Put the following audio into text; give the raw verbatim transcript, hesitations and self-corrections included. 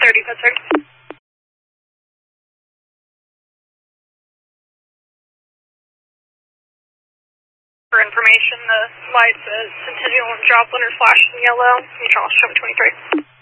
thirty, that's sir. For information, the lights says Centennial and Joplin are flashing yellow. You can also show twenty-three.